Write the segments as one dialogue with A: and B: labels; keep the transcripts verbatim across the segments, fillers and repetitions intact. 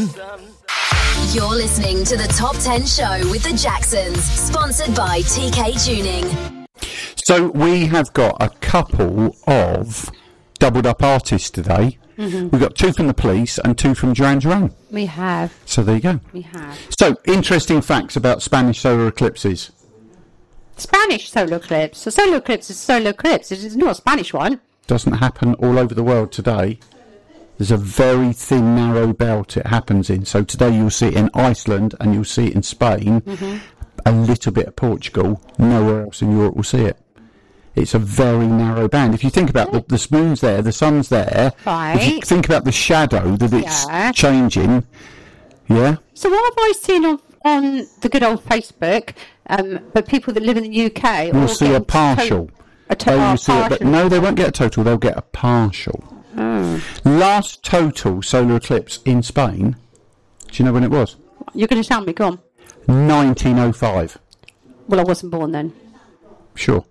A: You're listening to the Top ten Show with the Jacksons, sponsored by T K Tuning.
B: So we have got a couple of doubled up artists today. Mm-hmm. We've got two from the Police and two from Duran Duran.
C: We have.
B: So there you go.
C: We have.
B: So, interesting facts about Spanish solar eclipses.
C: Spanish solar eclipse. A solar eclipse is a solar eclipse. It is not a Spanish one.
B: Doesn't happen all over the world today. There's a very thin, narrow belt it happens in. So today you'll see it in Iceland and you'll see it in Spain. Mm-hmm. A little bit of Portugal. Nowhere else in Europe will see it. It's a very narrow band. If you think about the, the moon's there, the sun's there.
C: Right.
B: If you think about the shadow that it's
C: yeah.
B: changing. Yeah.
C: So what have I seen on, on the good old Facebook? Um, but people that live in the U K
B: will see a partial.
C: To- a to-
B: they will
C: oh,
B: see it, but no, they won't get a total. They'll get a partial.
C: Oh.
B: Last total solar eclipse in Spain. Do you know when it was?
C: You're going to tell me. Go on.
B: nineteen oh five.
C: Well, I wasn't born then.
B: Sure.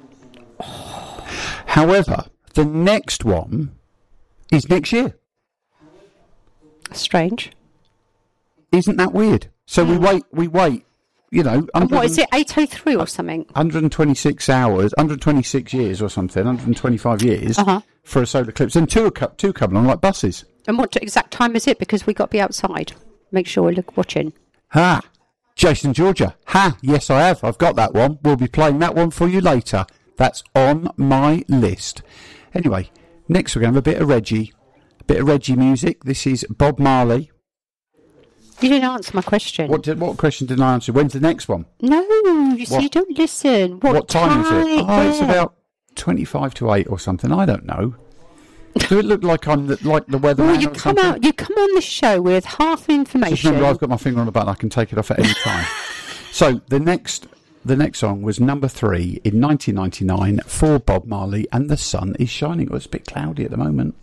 B: However, the next one is next year.
C: Strange.
B: Isn't that weird? So mm. we wait, we wait, you know.
C: And what is it, eight oh three or something?
B: one hundred twenty-six hours, one hundred twenty-six years or something, one hundred twenty-five years uh-huh. for a solar eclipse. And two, two come along like buses.
C: And what exact time is it? Because we've got to be outside. Make sure we're look, watching.
B: Ha! Jason Georgia. Ha! Yes, I have. I've got that one. We'll be playing that one for you later. That's on my list. Anyway, next we're going to have a bit of Reggie. A bit of Reggie music. This is Bob Marley.
C: You didn't answer my question.
B: What did, what question did I answer? When's the next one?
C: No, you see, you don't listen. What,
B: what time, time is it? Oh,
C: yeah.
B: It's about twenty-five to eight or something. I don't know. Do it look like I'm the, like the weatherman?
C: Well, you
B: or
C: come
B: something?
C: out. You come on the show with half the information.
B: Just remember, I've got my finger on the button. I can take it off at any time. So the next, the next song was number three in nineteen ninety-nine for Bob Marley, and The Sun Is Shining. Well, it's a bit cloudy at the moment.